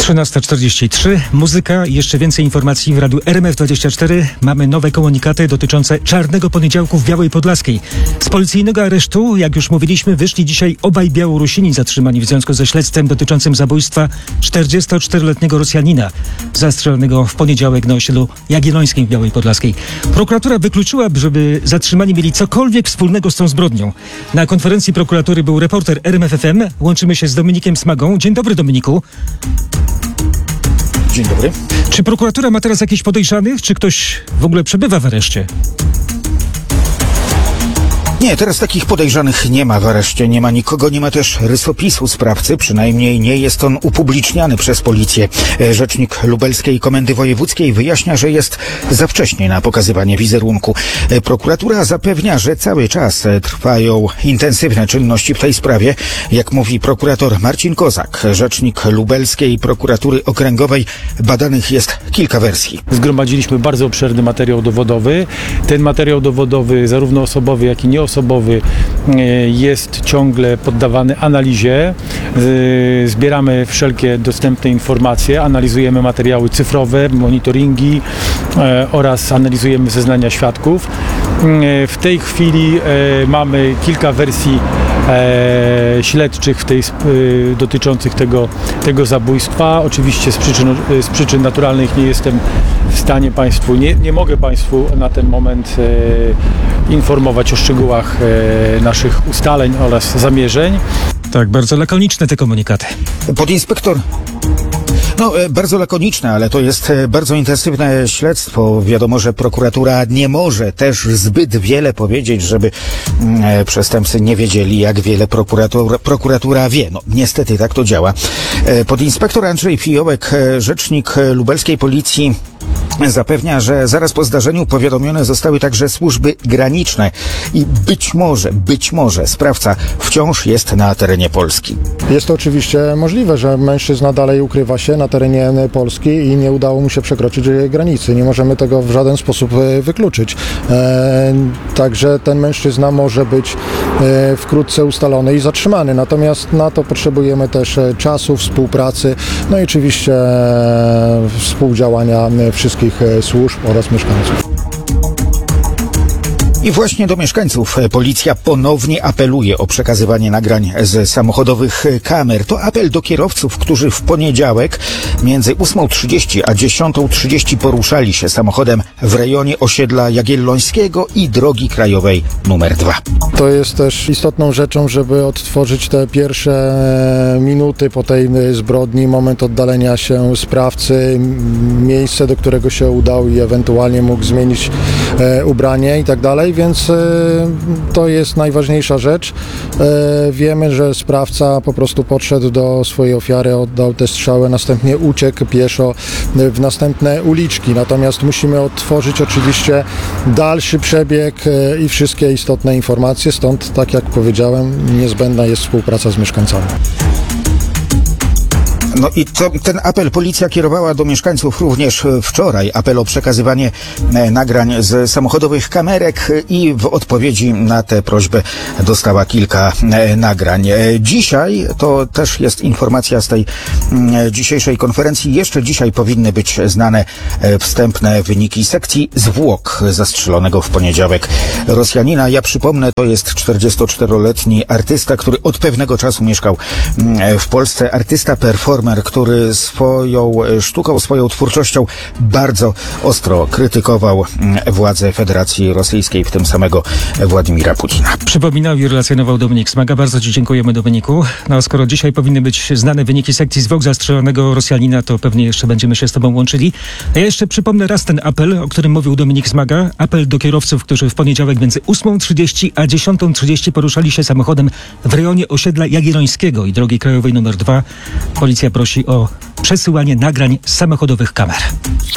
13:43. Muzyka i jeszcze więcej informacji w radiu RMF24. Mamy nowe komunikaty dotyczące czarnego poniedziałku w Białej Podlaskiej. Z policyjnego aresztu, jak już mówiliśmy, wyszli dzisiaj obaj Białorusini zatrzymani w związku ze śledztwem dotyczącym zabójstwa 44-letniego Rosjanina zastrzelonego w poniedziałek na osiedlu Jagiellońskim w Białej Podlaskiej. Prokuratura wykluczyła, żeby zatrzymani mieli cokolwiek wspólnego z tą zbrodnią. Na konferencji prokuratury był reporter RMF FM. Łączymy się z Dominikiem Smagą. Dzień dobry, Dominiku. Dzień dobry. Czy prokuratura ma teraz jakichś podejrzanych? Czy ktoś w ogóle przebywa w areszcie? Nie, teraz takich podejrzanych nie ma w areszcie, nie ma nikogo, nie ma też rysopisu sprawcy, przynajmniej nie jest on upubliczniany przez policję. Rzecznik Lubelskiej Komendy Wojewódzkiej wyjaśnia, że jest za wcześnie na pokazywanie wizerunku. Prokuratura zapewnia, że cały czas trwają intensywne czynności w tej sprawie. Jak mówi prokurator Marcin Kozak, rzecznik Lubelskiej Prokuratury Okręgowej, badanych jest kilka wersji. Zgromadziliśmy bardzo obszerny materiał dowodowy. Ten materiał dowodowy, zarówno osobowy, jak i nieosobowy, jest ciągle poddawany analizie. Zbieramy wszelkie dostępne informacje, analizujemy materiały cyfrowe, monitoringi oraz analizujemy zeznania świadków. W tej chwili mamy kilka wersji śledczych dotyczących tego zabójstwa. Oczywiście z przyczyn naturalnych nie jestem w stanie Państwu, nie mogę Państwu na ten moment informować o szczegółach naszych ustaleń oraz zamierzeń. Tak, bardzo lakoniczne te komunikaty. Podinspektor... bardzo lakoniczne, ale to jest bardzo intensywne śledztwo. Wiadomo, że prokuratura nie może też zbyt wiele powiedzieć, żeby przestępcy nie wiedzieli, jak wiele prokuratura wie. Niestety tak to działa. Podinspektor Andrzej Fiołek, rzecznik lubelskiej policji, zapewnia, że zaraz po zdarzeniu powiadomione zostały także służby graniczne i być może sprawca wciąż jest na terenie Polski. Jest to oczywiście możliwe, że mężczyzna dalej ukrywa się na terenie Polski i nie udało mu się przekroczyć granicy. Nie możemy tego w żaden sposób wykluczyć. Także ten mężczyzna może być wkrótce ustalony i zatrzymany. Natomiast na to potrzebujemy też czasu, współpracy, i oczywiście współdziałania wszystkich służb oraz mieszkańców. I właśnie do mieszkańców policja ponownie apeluje o przekazywanie nagrań z samochodowych kamer. To apel do kierowców, którzy w poniedziałek między 8:30 a 10:30 poruszali się samochodem w rejonie osiedla Jagiellońskiego i drogi krajowej nr 2. To jest też istotną rzeczą, żeby odtworzyć te pierwsze minuty po tej zbrodni, moment oddalenia się sprawcy, miejsce, do którego się udał i ewentualnie mógł zmienić ubranie i tak dalej. Więc to jest najważniejsza rzecz. Wiemy, że sprawca po prostu podszedł do swojej ofiary, oddał te strzały, następnie uciekł pieszo w następne uliczki. Natomiast musimy odtworzyć oczywiście dalszy przebieg i wszystkie istotne informacje. Stąd, tak jak powiedziałem, niezbędna jest współpraca z mieszkańcami. I ten apel policja kierowała do mieszkańców również wczoraj. Apel o przekazywanie nagrań z samochodowych kamerek i w odpowiedzi na tę prośbę dostała kilka nagrań. Dzisiaj, to też jest informacja z tej dzisiejszej konferencji, jeszcze dzisiaj powinny być znane wstępne wyniki sekcji zwłok zastrzelonego w poniedziałek Rosjanina. Ja przypomnę, to jest 44-letni artysta, który od pewnego czasu mieszkał w Polsce. Artysta, performer, który swoją sztuką, swoją twórczością bardzo ostro krytykował władze Federacji Rosyjskiej, w tym samego Władimira Putina. Przypominał i relacjonował Dominik Smaga. Bardzo Ci dziękujemy, Dominiku. Skoro dzisiaj powinny być znane wyniki sekcji zwłok zastrzelonego Rosjanina, to pewnie jeszcze będziemy się z Tobą łączyli. Ja jeszcze przypomnę raz ten apel, o którym mówił Dominik Smaga. Apel do kierowców, którzy w poniedziałek między 8:30 a 10:30 poruszali się samochodem w rejonie osiedla Jagiellońskiego i drogi krajowej nr 2. Policja prosi o przesyłanie nagrań z samochodowych kamer.